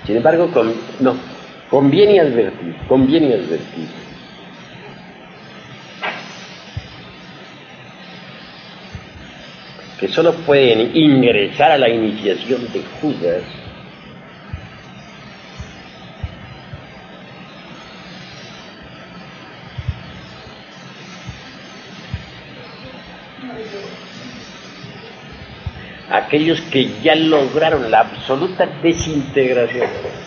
Sin embargo, no, conviene advertir que solo pueden ingresar a la iniciación de Judas aquellos que ya lograron la absoluta desintegración